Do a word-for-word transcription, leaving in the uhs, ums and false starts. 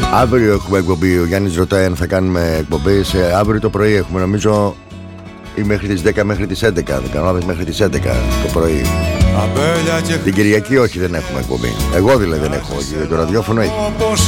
Αύριο έχουμε εκπομπή. Ο Γιάννης ρωτάει αν θα κάνουμε εκπομπή. Σε αύριο το πρωί έχουμε, νομίζω, ή μέχρι τις δέκα μέχρι τις έντεκα. Δεν κάνω, μέχρι τις έντεκα το πρωί. Την Κυριακή όχι, δεν έχουμε εκπομπή. Εγώ δηλαδή δεν έχω. Το ραδιόφωνο έχει.